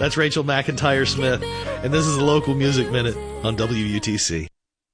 That's Rachel McIntyre Smith, and this is a Local Music Minute on WUTC.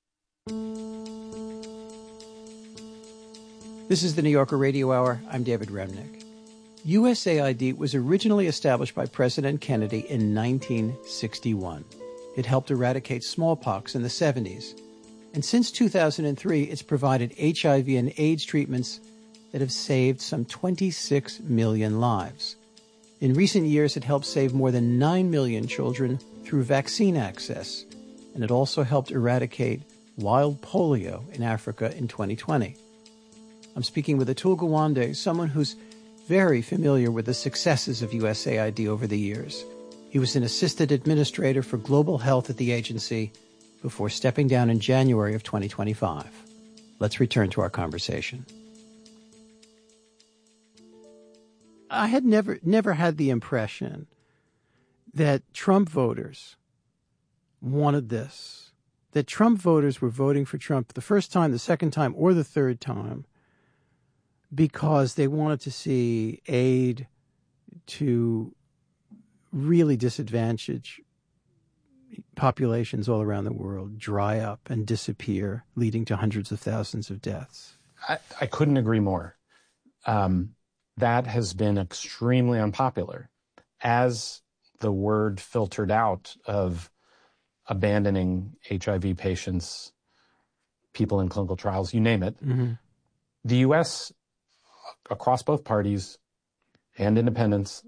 This is the New Yorker Radio Hour. I'm David Remnick. USAID was originally established by President Kennedy in 1961. It helped eradicate smallpox in the 70s. And since 2003, it's provided HIV and AIDS treatments that have saved some 26 million lives. In recent years, it helped save more than 9 million children through vaccine access. And it also helped eradicate wild polio in Africa in 2020. I'm speaking with Atul Gawande, someone who's very familiar with the successes of USAID over the years. He was an assistant administrator for global health at the agency before stepping down in January of 2025. Let's return to our conversation. I had never had the impression that Trump voters wanted this, that Trump voters were voting for Trump the first time, the second time, or the third time because they wanted to see aid to really disadvantaged populations all around the world dry up and disappear, leading to hundreds of thousands of deaths. I couldn't agree more. That has been extremely unpopular. As the word filtered out of abandoning HIV patients, people in clinical trials, you name it, the U.S., across both parties and independents,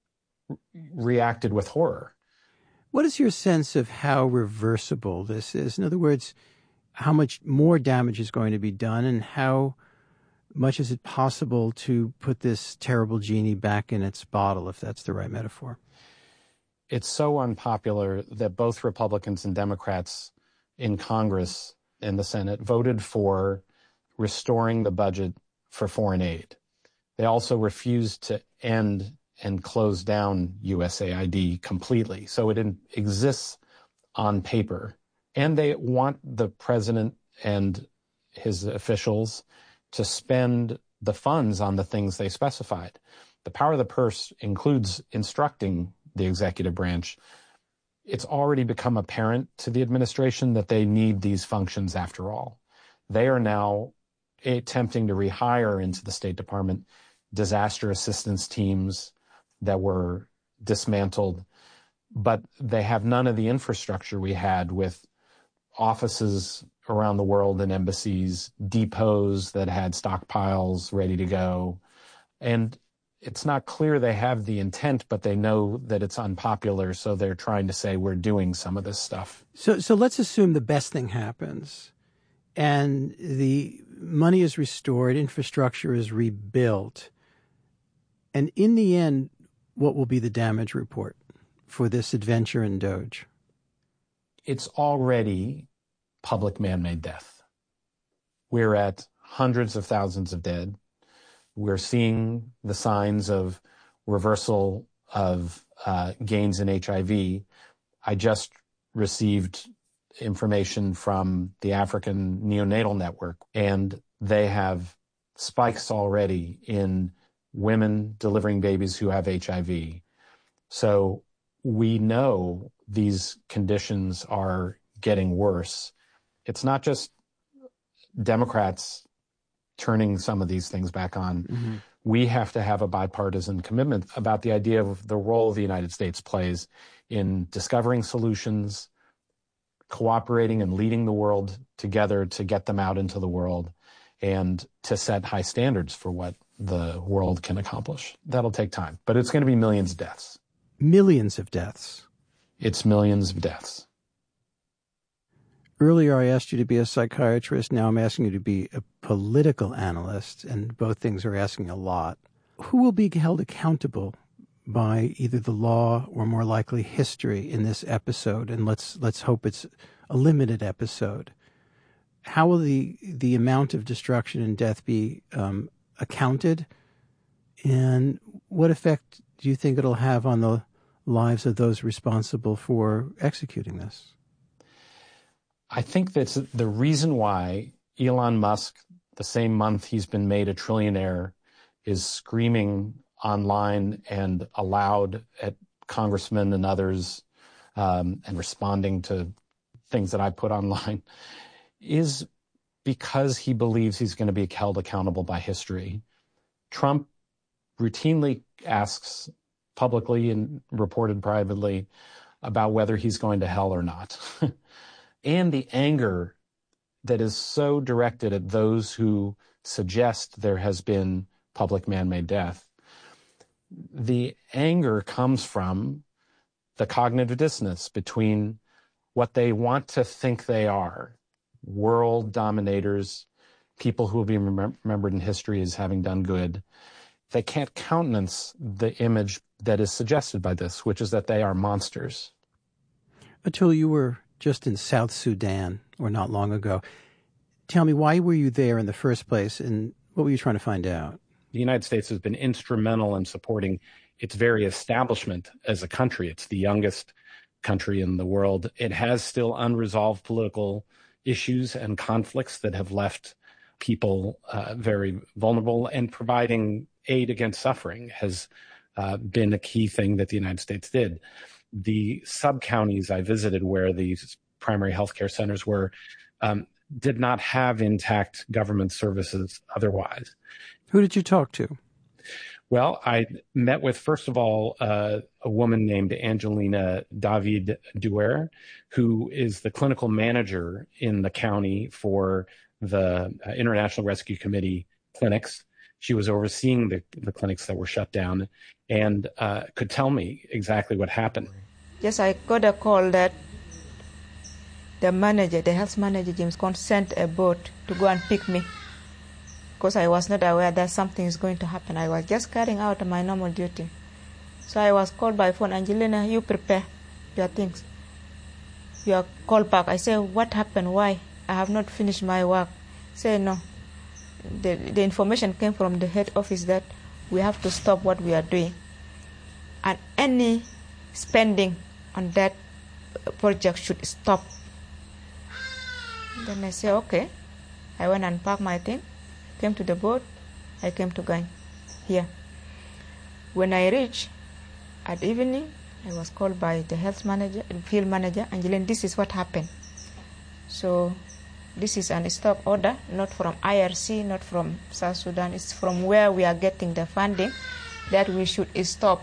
reacted with horror. What is your sense of how reversible this is? In other words, how much more damage is going to be done, and how much is it possible to put this terrible genie back in its bottle, if that's the right metaphor? It's so unpopular that both Republicans and Democrats in Congress and the Senate voted for restoring the budget for foreign aid. They also refused to end and close down USAID completely. So it exists on paper. And they want the president and his officials to spend the funds on the things they specified. The power of the purse includes instructing the executive branch. It's already become apparent to the administration that they need these functions after all. They are now attempting to rehire into the State Department disaster assistance teams that were dismantled, but they have none of the infrastructure we had with offices around the world and embassies, depots that had stockpiles ready to go. And it's not clear they have the intent, but they know that it's unpopular, so they're trying to say we're doing some of this stuff. So let's assume the best thing happens and the money is restored, infrastructure is rebuilt. And in the end, what will be the damage report for this adventure in Doge? It's already public man-made death. We're at hundreds of thousands of dead. We're seeing the signs of reversal of gains in HIV. I just received information from the African Neonatal Network, and they have spikes already in women delivering babies who have HIV. So we know these conditions are getting worse. It's not just Democrats turning some of these things back on. Mm-hmm. We have to have a bipartisan commitment about the idea of the role the United States plays in discovering solutions, cooperating and leading the world together to get them out into the world, and to set high standards for what the world can accomplish. That'll take time, but it's going to be millions of deaths. Millions of deaths. It's millions of deaths. Earlier, I asked you to be a psychiatrist. Now I'm asking you to be a political analyst, and both things are asking a lot. Who will be held accountable by either the law or, more likely, history in this episode? And let's hope it's a limited episode. How will the amount of destruction and death be accounted? And what effect do you think it'll have on the lives of those responsible for executing this? I think that's the reason why Elon Musk, the same month he's been made a trillionaire, is screaming online and aloud at congressmen and others, and responding to things that I put online, is because he believes he's going to be held accountable by history. Trump routinely asks publicly and reported privately about whether he's going to hell or not. And the anger that is so directed at those who suggest there has been public man-made death, the anger comes from the cognitive dissonance between what they want to think they are, world dominators, people who will be remembered in history as having done good. They can't countenance the image that is suggested by this, which is that they are monsters. Atul, you were just in South Sudan, or not long ago. Tell me, why were you there in the first place, and what were you trying to find out? The United States has been instrumental in supporting its very establishment as a country. It's the youngest country in the world. It has still unresolved political issues and conflicts that have left people very vulnerable, and providing aid against suffering has been a key thing that the United States did. The sub-counties I visited where these primary healthcare centers were did not have intact government services otherwise. Who did you talk to? Well, I met with, first of all, a woman named Angelina David Duer, who is the clinical manager in the county for the International Rescue Committee clinics. She was overseeing the clinics that were shut down and could tell me exactly what happened. Yes, I got a call that the health manager, James Conn, sent a boat to go and pick me because I was not aware that something is going to happen. I was just carrying out my normal duty. So I was called by phone, Angelina, you prepare your things. You are called back. I say, what happened? Why? I have not finished my work. Say, no. The information came from the head office that we have to stop what we are doing. And any spending on that project should stop. Then I say, okay. I went and packed my thing, came to the boat, I came to Gany here. When I reached at evening, I was called by the health manager, field manager, Angeline, this is what happened. So this is an stop order, not from IRC, not from South Sudan. It's from where we are getting the funding that we should stop.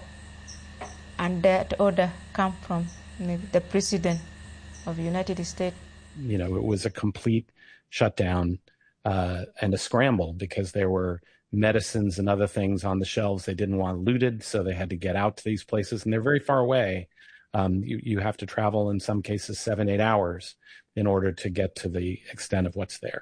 And that order come from the President of the United States. You know, it was a complete shutdown and a scramble because there were medicines and other things on the shelves they didn't want looted, so they had to get out to these places, and they're very far away. You have to travel, in some cases, 7-8 hours in order to get to the extent of what's there.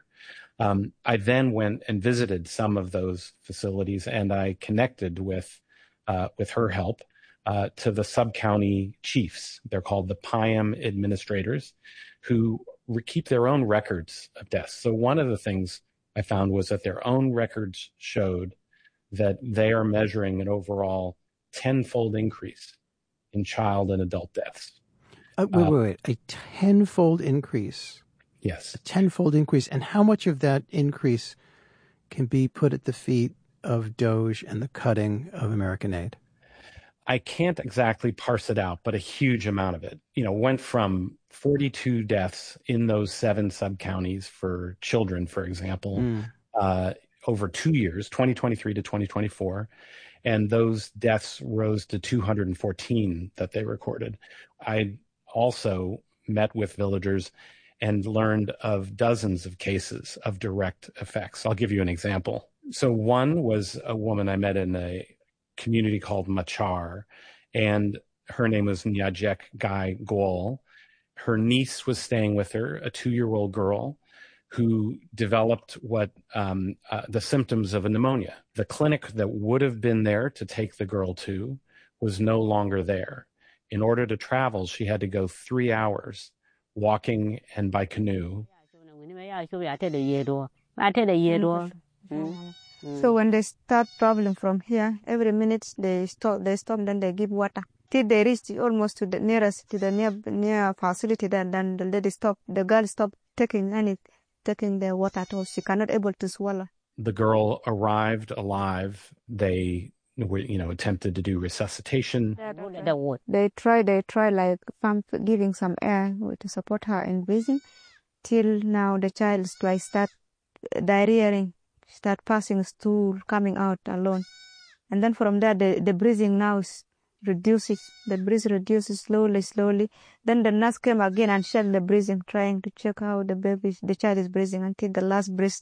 I then went and visited some of those facilities, and I connected with her help to the sub-county chiefs. They're called the PIAM administrators, who keep their own records of deaths. So one of the things I found was that their own records showed that they are measuring an overall 10-fold increase in child and adult deaths. Wait. A 10-fold increase? Yes. A 10-fold increase. And how much of that increase can be put at the feet of DOGE and the cutting of American aid? I can't exactly parse it out, but a huge amount of it, went from 42 deaths in those 7 sub-counties for children, for example, over 2 years, 2023 to 2024. And those deaths rose to 214 that they recorded. I also met with villagers and learned of dozens of cases of direct effects. I'll give you an example. So one was a woman I met in a community called Machar, and her name was Nyajek Guy Gol. Her niece was staying with her, a 2-year-old girl who developed what the symptoms of a pneumonia. The clinic that would have been there to take the girl to was no longer there. In order to travel, she had to go 3 hours walking and by canoe. So when they start problem from here, every minute they stop, then they give water. Till they reach almost to the nearest, to the near facility, then the lady stop, the girl stop taking the water at all. She cannot able to swallow. The girl arrived alive. They attempted to do resuscitation. They try like giving some air to support her in breathing. Till now, the child is twice start diarrheaing, start passing stool, coming out alone. And then from there, the breathing now reduces. The breath reduces slowly. Then the nurse came again and checked the breathing, trying to check how the child is breathing until the last breath.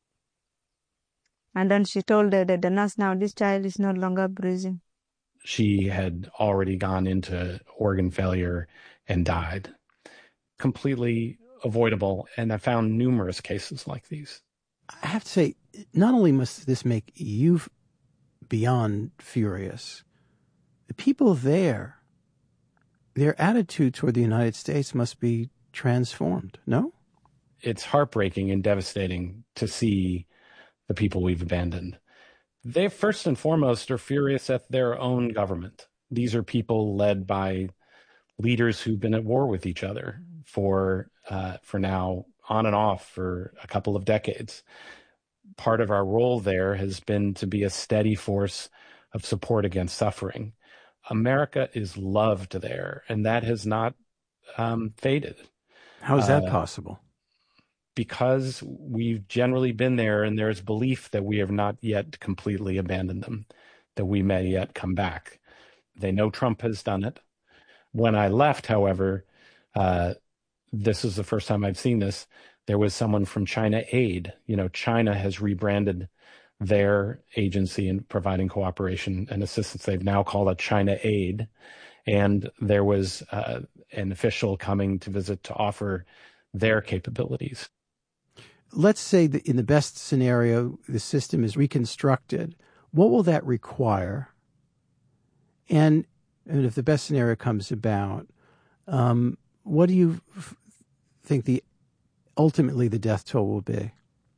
And then she told the nurse, now this child is no longer breathing. She had already gone into organ failure and died. Completely avoidable. And I found numerous cases like these. I have to say, not only must this make you beyond furious, the people there, their attitude toward the United States must be transformed, no? It's heartbreaking and devastating to see the people we've abandoned. They first and foremost are furious at their own government. These are people led by leaders who've been at war with each other for now on and off for a couple of decades. Part of our role there has been to be a steady force of support against suffering. America is loved there, and that has not faded. How is that possible? Because we've generally been there, and there's belief that we have not yet completely abandoned them, that we may yet come back. They know Trump has done it. When I left, however, this is the first time I've seen this, there was someone from China Aid. China has rebranded their agency in providing cooperation and assistance. They've now called it China Aid. And there was an official coming to visit to offer their capabilities. Let's say that in the best scenario, the system is reconstructed. What will that require? And if the best scenario comes about, what do you think ultimately the death toll will be?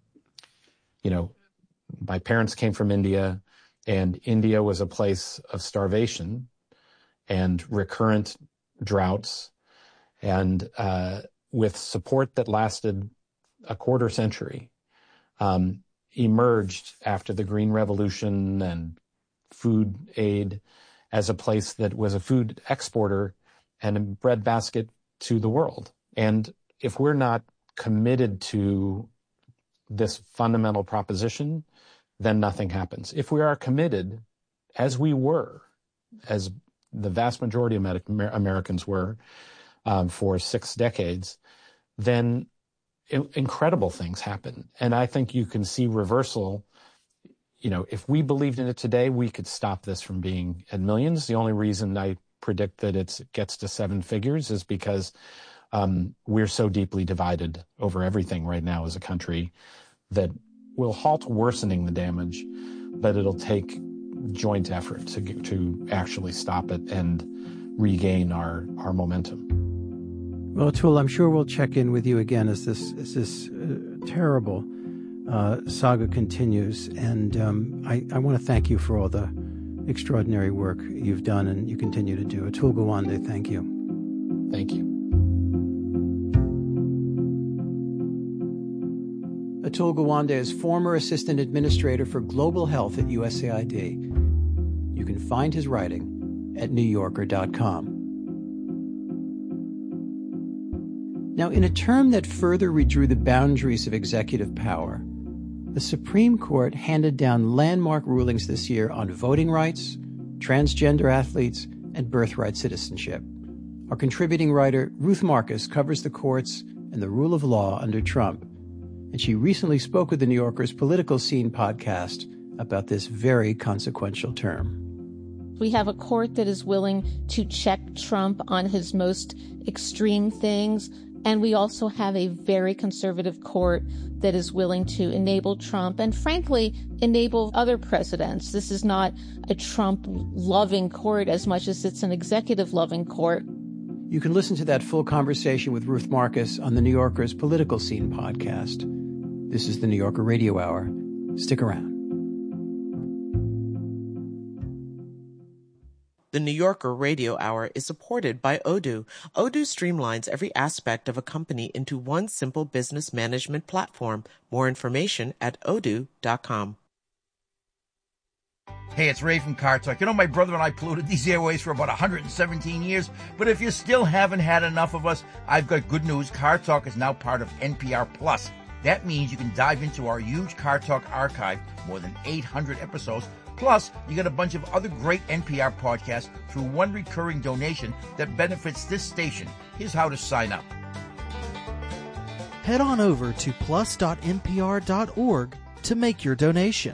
My parents came from India, and India was a place of starvation and recurrent droughts, and with support that lasted a quarter century, emerged after the Green Revolution and food aid as a place that was a food exporter and a breadbasket to the world. And if we're not committed to this fundamental proposition, then nothing happens. If we are committed, as we were, as the vast majority of Americans were for 6 decades, then incredible things happen. And I think you can see reversal. If we believed in it today, we could stop this from being at millions. The only reason I predict that it gets to 7 figures is because we're so deeply divided over everything right now as a country that will halt worsening the damage, but it'll take joint effort to actually stop it and regain our momentum. Well, Atul, I'm sure we'll check in with you again as this terrible saga continues. And I want to thank you for all the extraordinary work you've done and you continue to do. Atul Gawande, thank you. Thank you. Atul Gawande is former assistant administrator for global health at USAID. You can find his writing at NewYorker.com. Now, in a term that further redrew the boundaries of executive power, the Supreme Court handed down landmark rulings this year on voting rights, transgender athletes, and birthright citizenship. Our contributing writer, Ruth Marcus, covers the courts and the rule of law under Trump, and she recently spoke with the New Yorker's Political Scene podcast about this very consequential term. We have a court that is willing to check Trump on his most extreme things, and we also have a very conservative court that is willing to enable Trump and, frankly, enable other presidents. This is not a Trump-loving court as much as it's an executive-loving court. You can listen to that full conversation with Ruth Marcus on the New Yorker's Political Scene podcast. This is the New Yorker Radio Hour. Stick around. The New Yorker Radio Hour is supported by Odoo. Odoo streamlines every aspect of a company into one simple business management platform. More information at odoo.com. Hey, it's Ray from Car Talk. You know, my brother and I polluted these airways for about 117 years, but if you still haven't had enough of us, I've got good news. Car Talk is now part of NPR Plus. That means you can dive into our huge Car Talk archive, more than 800 episodes. Plus, you get a bunch of other great NPR podcasts through one recurring donation that benefits this station. Here's how to sign up. Head on over to plus.npr.org to make your donation.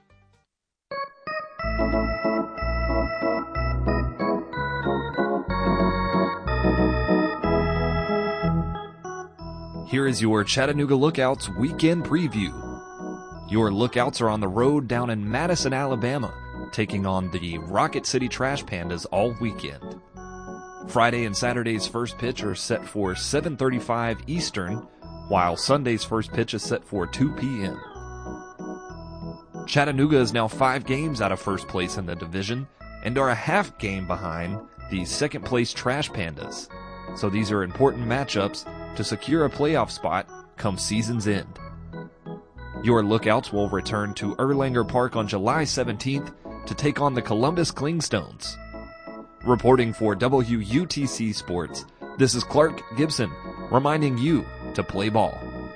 Here is your Chattanooga Lookouts weekend preview. Your Lookouts are on the road down in Madison, Alabama, taking on the Rocket City Trash Pandas all weekend. Friday and Saturday's first pitch are set for 7:35 Eastern, while Sunday's first pitch is set for 2 p.m. Chattanooga is now 5 games out of first place in the division and are a half game behind the second place Trash Pandas. So these are important matchups to secure a playoff spot come season's end. Your Lookouts will return to Erlanger Park on July 17th to take on the Columbus Clingstones. Reporting for WUTC Sports, this is Clark Gibson, reminding you to play ball.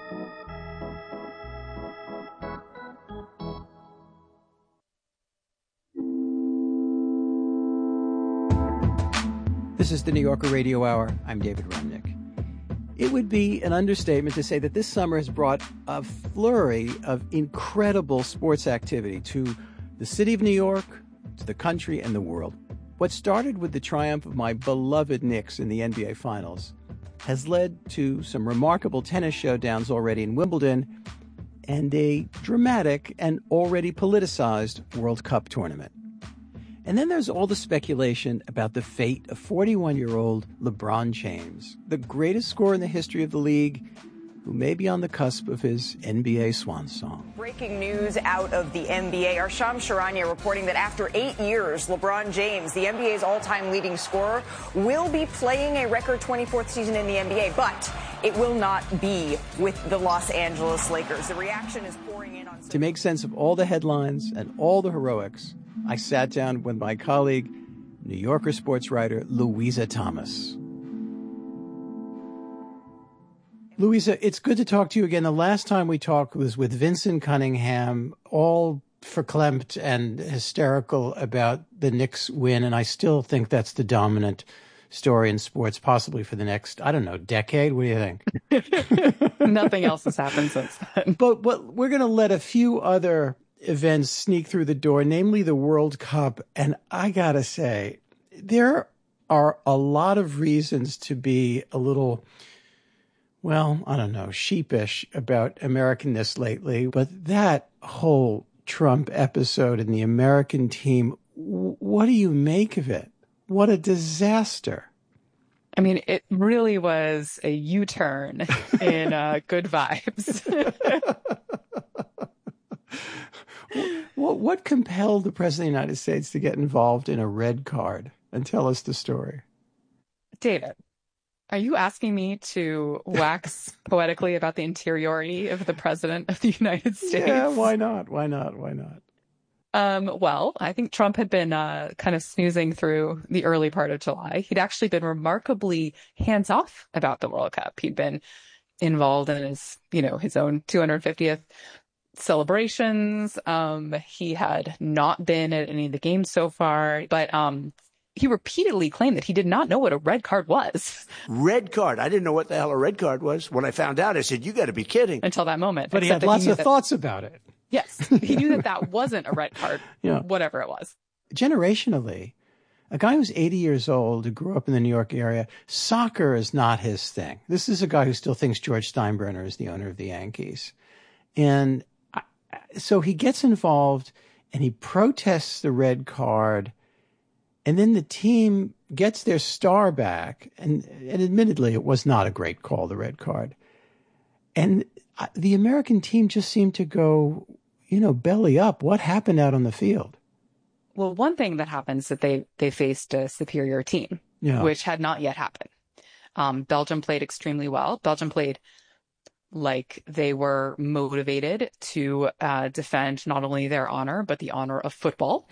This is the New Yorker Radio Hour. I'm David Remnick. It would be an understatement to say that this summer has brought a flurry of incredible sports activity to the city of New York, to the country, and the world. What started with the triumph of my beloved Knicks in the NBA Finals has led to some remarkable tennis showdowns already in Wimbledon and a dramatic and already politicized World Cup tournament. And then there's all the speculation about the fate of 41-year-old LeBron James, the greatest scorer in the history of the league, who may be on the cusp of his NBA swan song. Breaking news out of the NBA. Our Shams Charania reporting that after 8 years, LeBron James, the NBA's all-time leading scorer, will be playing a record 24th season in the NBA, but it will not be with the Los Angeles Lakers. The reaction is pouring in on... To make sense of all the headlines and all the heroics, I sat down with my colleague, New Yorker sports writer Louisa Thomas. Louisa, it's good to talk to you again. The last time we talked was with Vincent Cunningham, all verklempt and hysterical about the Knicks win, and I still think that's the dominant story in sports, possibly for the next, I don't know, decade. What do you think? Nothing else has happened since then. But we're going to let a few other events sneak through the door, namely the World Cup. And I got to say, there are a lot of reasons to be a little, well, I don't know, sheepish about Americanness lately. But that whole Trump episode in the American team, what do you make of it? What a disaster. I mean, it really was a U-turn in good vibes. What compelled the President of the United States to get involved in a red card? And tell us the story. David, are you asking me to wax poetically about the interiority of the President of the United States? Yeah, why not? Well, I think Trump had been kind of snoozing through the early part of July. He'd actually been remarkably hands-off about the World Cup. He'd been involved in his own 250th celebrations. He had not been at any of the games so far, but he repeatedly claimed that he did not know what a red card was. Red card? I didn't know what the hell a red card was. When I found out, I said, you got to be kidding. Until that moment. But he had lots of thoughts about it. Yes. He knew that wasn't a red card, whatever it was. Generationally, a guy who's 80 years old, who grew up in the New York area, soccer is not his thing. This is a guy who still thinks George Steinbrenner is the owner of the Yankees. And so he gets involved and he protests the red card. And then the team gets their star back. And admittedly, it was not a great call, the red card. And the American team just seemed to go, belly up. What happened out on the field? Well, one thing that happens is that they faced a superior team, which had not yet happened. Belgium played extremely well. Belgium played like they were motivated to defend not only their honor, but the honor of football.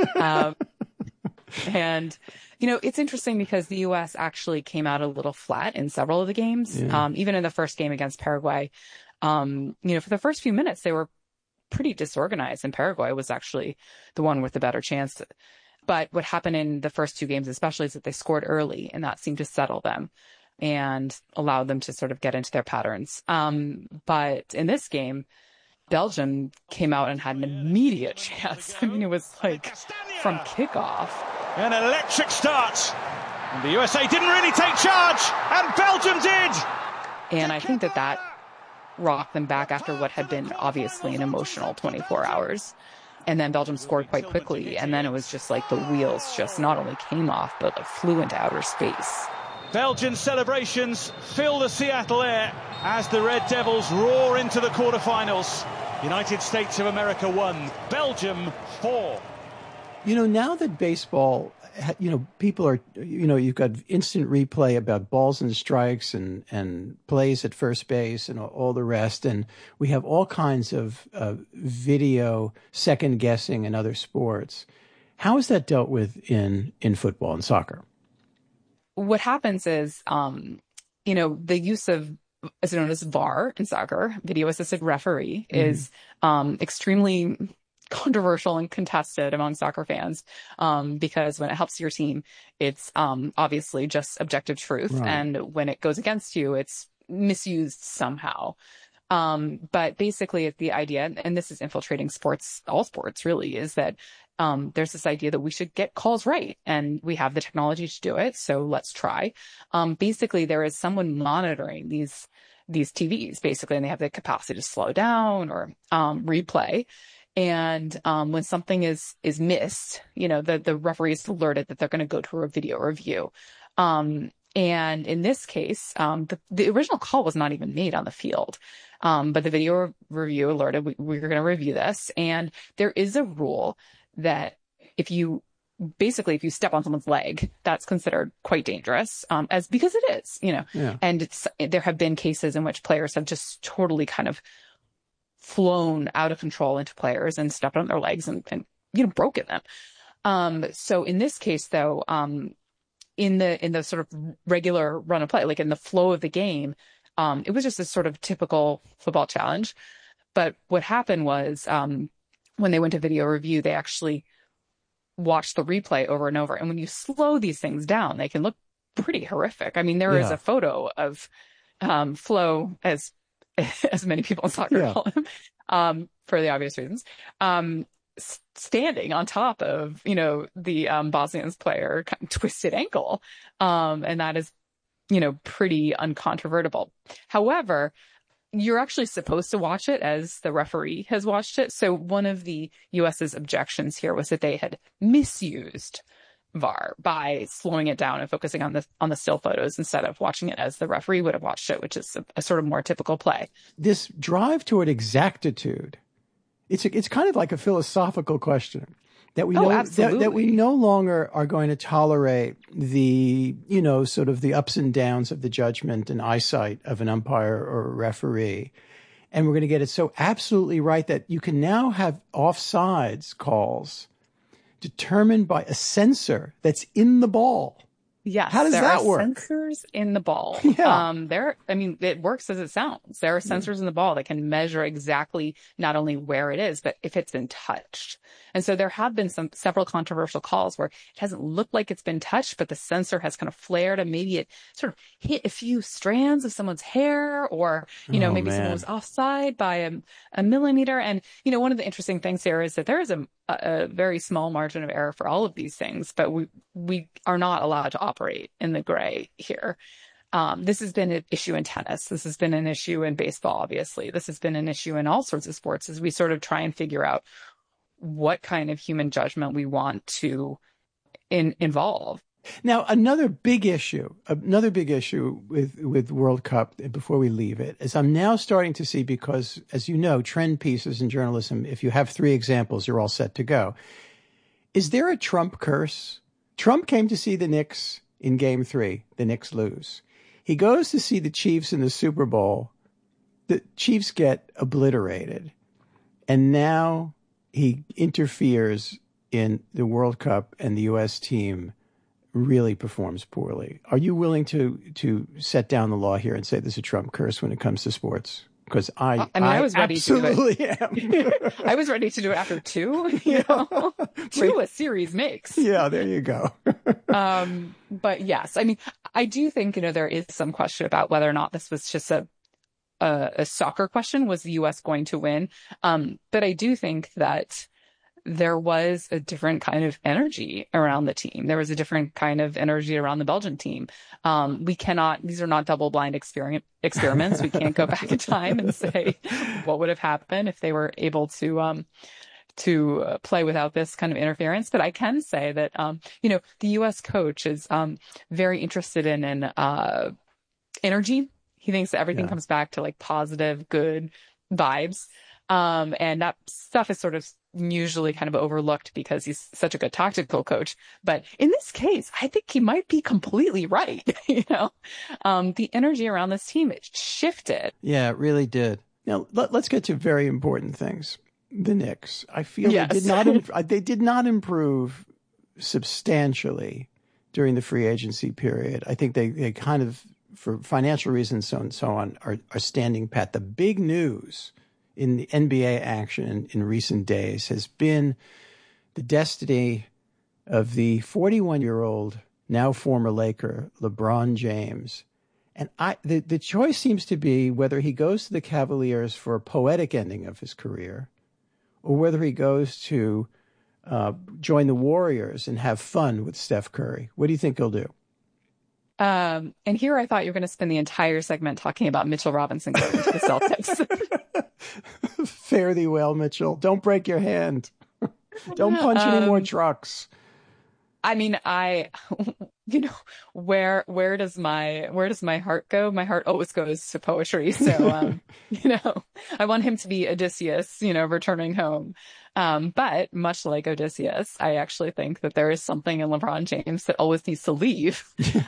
And, it's interesting because the U.S. actually came out a little flat in several of the games. Yeah. Even in the first game against Paraguay, for the first few minutes, they were pretty disorganized, and Paraguay was actually the one with the better chance. But what happened in the first two games, especially, is that they scored early, and that seemed to settle them and allowed them to sort of get into their patterns. But in this game, Belgium came out and had an immediate chance. I mean, it was like from kickoff. An electric start. And the USA didn't really take charge, and Belgium did. And I think that rocked them back after what had been obviously an emotional 24 hours. And then Belgium scored quite quickly. And then it was just like the wheels just not only came off, but flew into outer space. Belgian celebrations fill the Seattle air as the Red Devils roar into the quarterfinals. United States of America 1, Belgium 4. Now that baseball, people are, you've got instant replay about balls and strikes and plays at first base and all the rest. And we have all kinds of video second guessing in other sports. How is that dealt with in football and soccer? What happens is, the use of, as known as VAR in soccer, video assisted referee, is extremely controversial and contested among soccer fans, because when it helps your team, it's obviously just objective truth. Right. And when it goes against you, it's misused somehow. But basically the idea, and this is infiltrating sports, all sports really, is that there's this idea that we should get calls right, and we have the technology to do it, so let's try. Basically, there is someone monitoring these TVs, basically, and they have the capacity to slow down or replay. And when something is missed, the referee is alerted that they're going to go to a video review. And in this case, the original call was not even made on the field. But the video review alerted, we're going to review this. And there is a rule that if you step on someone's leg, that's considered quite dangerous, because it is, Yeah. And there have been cases in which players have just totally kind of flown out of control into players and stepped on their legs and broken them. So in this case, though, in the sort of regular run of play, like in the flow of the game, it was just a sort of typical football challenge. But what happened was, when they went to video review, they actually watched the replay over and over. And when you slow these things down, they can look pretty horrific. I mean, there is a photo of Flo, as many people in soccer call him, for the obvious reasons, standing on top of, the Bosnians player twisted ankle. And that is, pretty uncontrovertible. However, you're actually supposed to watch it as the referee has watched it. So one of the U.S.'s objections here was that they had misused VAR by slowing it down and focusing on the still photos instead of watching it as the referee would have watched it, which is a sort of more typical play. This drive toward exactitude, it's kind of like a philosophical question that we that we no longer are going to tolerate the, sort of the ups and downs of the judgment and eyesight of an umpire or a referee. And we're going to get it so absolutely right that you can now have offsides calls determined by a sensor that's in the ball. Yes. How does that work? There are sensors in the ball. Yeah. It works as it sounds. There are sensors in the ball that can measure exactly not only where it is, but if it's been touched. And so there have been several controversial calls where it hasn't looked like it's been touched, but the sensor has kind of flared and maybe it sort of hit a few strands of someone's hair, or, maybe someone was offside by a millimeter. And, one of the interesting things here is that there is a very small margin of error for all of these things, but we are not allowed to operate in the gray here. This has been an issue in tennis. This has been an issue in baseball, obviously. This has been an issue in all sorts of sports as we sort of try and figure out what kind of human judgment we want to involve. Now, another big issue with World Cup, before we leave it, is I'm now starting to see, because, as you know, trend pieces in journalism, if you have 3 examples, you're all set to go. Is there a Trump curse? Trump came to see the Knicks in Game 3. The Knicks lose. He goes to see the Chiefs in the Super Bowl. the Chiefs get obliterated, and now he interferes in the World Cup and the U.S. team really performs poorly. Are you willing to set down the law here and say there's a Trump curse when it comes to sports? Because I was ready absolutely to do it. am. I was ready to do it after 2. You know, 2 a series makes. Yeah, there you go. But yes, I mean, I do think, you know, there is some question about whether or not this was just a soccer question. Was the U.S. going to win? But I do think that there was a different kind of energy around the team. There was a different kind of energy around the Belgian team. These are not double-blind experiments. We can't go back in time and say what would have happened if they were able to play without this kind of interference. But I can say that, you know, the U.S. coach is very interested in energy. He thinks that everything comes back to like positive, good vibes. And that stuff is sort of usually kind of overlooked because he's such a good tactical coach. But in this case, I think he might be completely right. You know, the energy around this team, it shifted. Yeah, it really did. Now, let's get to very important things. The Knicks. I feel they did not improve substantially during the free agency period. I think they kind of, for financial reasons and so on, are standing pat. The big news in the NBA action in recent days has been the destiny of the 41-year-old, now former Laker, LeBron James. And the choice seems to be whether he goes to the Cavaliers for a poetic ending of his career or whether he goes to join the Warriors and have fun with Steph Curry. What do you think he'll do? And here I thought you were going to spend the entire segment talking about Mitchell Robinson going to the Celtics. Fare thee well, Mitchell. Don't break your hand. Don't punch any more trucks. I mean, you know, where does my heart go? My heart always goes to poetry. So, you know, I want him to be Odysseus, you know, returning home. But much like Odysseus, I actually think that there is something in LeBron James that always needs to leave.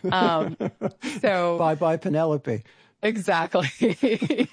So bye Penelope. Exactly.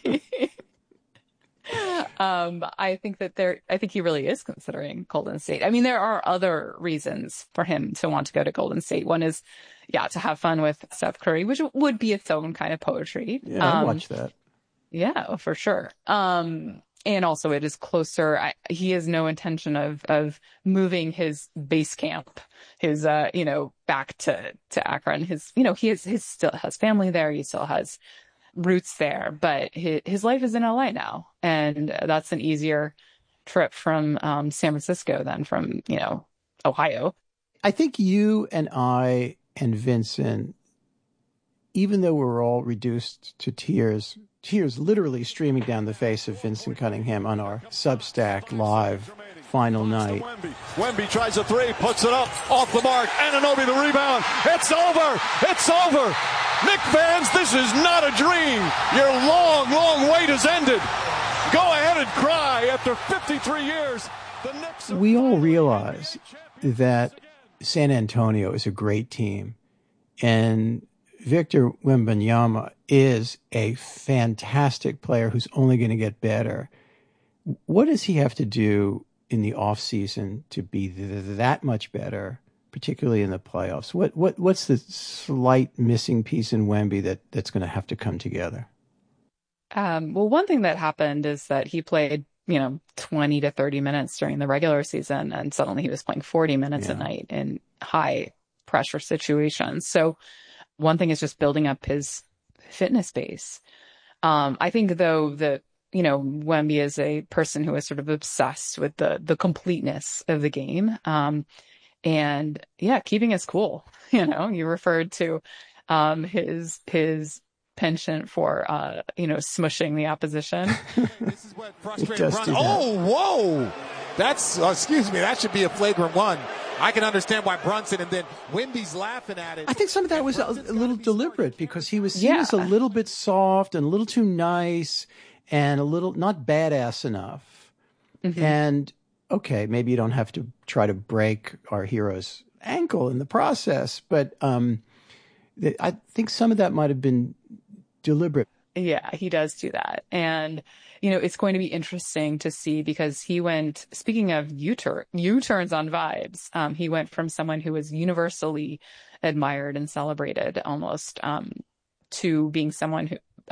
I think he really is considering Golden State. I mean, there are other reasons for him to want to go to Golden State. One is, to have fun with Steph Curry, which would be its own kind of poetry. Yeah, I'd watch that. Yeah, for sure. And also it is closer. He has no intention of moving his base camp, his, you know, back to Akron. His, you know, he still has family there. He still has roots there, but his life is in LA now. And that's an easier trip from San Francisco than from, you know, Ohio. I think you and I and Vincent, even though we're all reduced to tears literally streaming down the face of Vincent Cunningham on our Substack live final night. Wemby tries a three, puts it up, off the mark. Anunoby the rebound. It's over. It's over. Knick fans, this is not a dream. Your long, long wait has ended. Go ahead and cry after 53 years. The Knicks. We all realize that San Antonio is a great team, and Victor Wembanyama is a fantastic player who's only going to get better. What does he have to do in the offseason to be that much better, particularly in the playoffs? What's the slight missing piece in Wemby that's going to have to come together? Well, one thing that happened is that he played, you know, 20 to 30 minutes during the regular season, and suddenly he was playing 40 minutes a night in high pressure situations. So one thing is just building up his fitness base. I think, though, that, you know, Wemby is a person who is sort of obsessed with the completeness of the game. And keeping his cool. You know, you referred to his penchant for, you know, smushing the opposition. This is what frustrated Brunson. Oh, whoa. That's, excuse me, that should be a flagrant one. I can understand why Brunson and then Wemby's laughing at it. I think some of that was a little deliberate because he was a little bit soft and a little too nice and a little not badass enough. Mm-hmm. And okay, maybe you don't have to try to break our hero's ankle in the process, but I think some of that might have been deliberate. Yeah, he does do that. And, you know, it's going to be interesting to see because he went, speaking of U-turns on vibes, he went from someone who was universally admired and celebrated almost, to being someone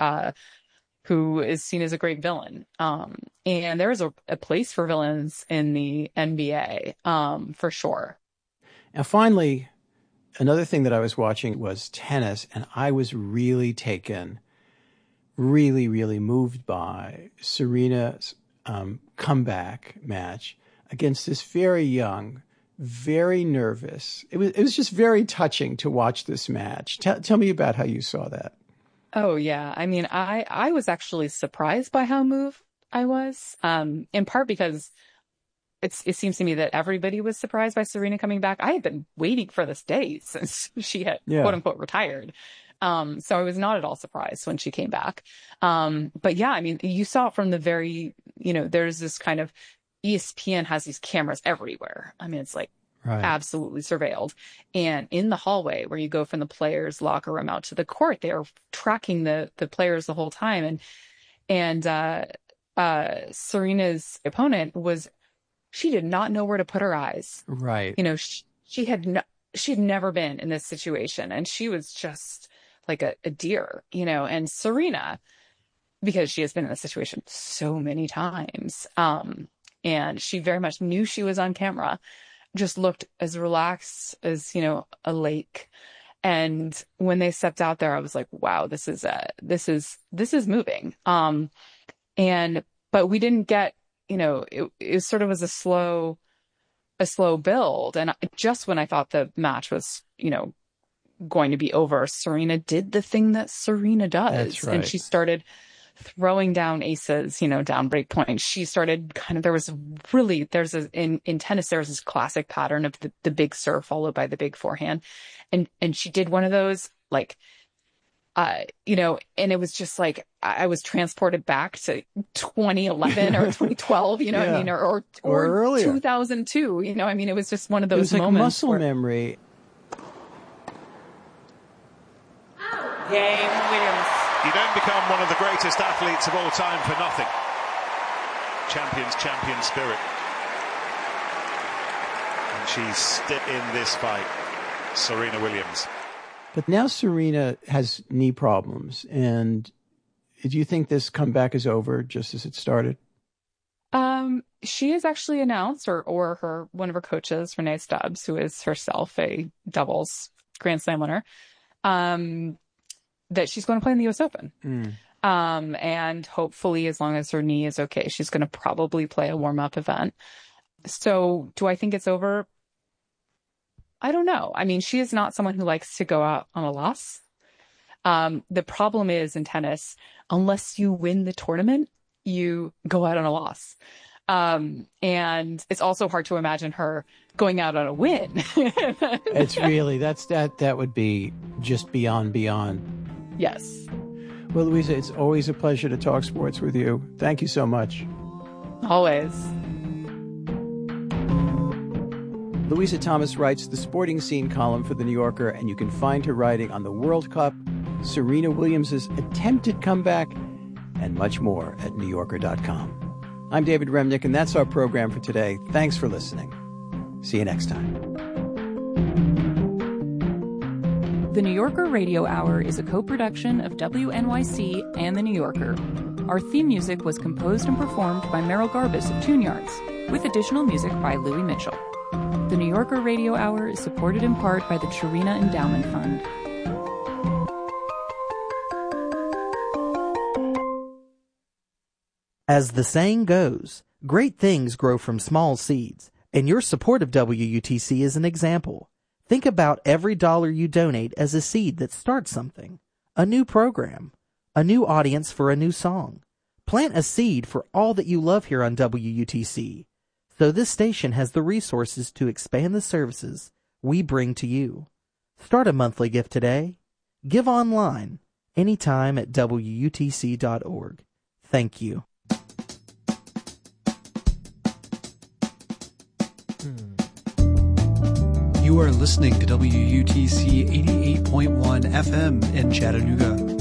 who is seen as a great villain. And there is a place for villains in the NBA, for sure. Now, finally, another thing that I was watching was tennis, and I was really taken, really, really moved by Serena's comeback match against this very young, very nervous. It was just very touching to watch this match. Tell me about how you saw that. Oh, yeah. I mean, I was actually surprised by how moved I was, in part because it seems to me that everybody was surprised by Serena coming back. I had been waiting for this day since she had, quote unquote, retired. So I was not at all surprised when she came back. But yeah, I mean, you saw it from the very, you know, there's this kind of ESPN has these cameras everywhere. I mean, it's like absolutely surveilled. And in the hallway where you go from the players' locker room out to the court, they are tracking the players the whole time. And Serena's opponent she did not know where to put her eyes. Right. You know, she had never been in this situation, and she was just like a deer, you know. And Serena, because she has been in this situation so many times, and she very much knew she was on camera, just looked as relaxed as, you know, a lake. And when they stepped out there, I was like, wow, this is moving. But we didn't get, you know, it sort of was a slow build. And just when I thought the match was, you know, going to be over, Serena did the thing that Serena does. That's right. And she started throwing down aces, you know, down break points. She started in tennis, there's this classic pattern of the big serve followed by the big forehand. And she did one of those, like, you know, and it was just like, I was transported back to 2011 or 2012, you know what I mean? Or earlier. 2002, you know, I mean, it was just one of those moments. Like muscle memory. Game Williams. You don't become one of the greatest athletes of all time for nothing. Champion spirit. And she's in this fight, Serena Williams. But now Serena has knee problems. And do you think this comeback is over just as it started? She has actually announced, or one of her coaches, Renee Stubbs, who is herself a doubles Grand Slam winner, that she's going to play in the US Open. And hopefully, as long as her knee is okay, she's going to probably play a warm-up event. So do I think it's over? I don't know. I mean, she is not someone who likes to go out on a loss. The problem is in tennis, unless you win the tournament, you go out on a loss. And it's also hard to imagine her going out on a win. It's really, that would be just beyond. Yes. Well, Louisa, it's always a pleasure to talk sports with you. Thank you so much. Always. Louisa Thomas writes the sporting scene column for The New Yorker, and you can find her writing on the World Cup, Serena Williams' attempted comeback, and much more at NewYorker.com. I'm David Remnick, and that's our program for today. Thanks for listening. See you next time. The New Yorker Radio Hour is a co-production of WNYC and The New Yorker. Our theme music was composed and performed by Merrill Garbus of Tune Yards, with additional music by Louis Mitchell. The New Yorker Radio Hour is supported in part by the Cherena Endowment Fund. As the saying goes, great things grow from small seeds, and your support of WUTC is an example. Think about every dollar you donate as a seed that starts something. A new program, a new audience for a new song. Plant a seed for all that you love here on WUTC, so this station has the resources to expand the services we bring to you. Start a monthly gift today. Give online, anytime at WUTC.org. Thank you. You are listening to WUTC 88.1 FM in Chattanooga.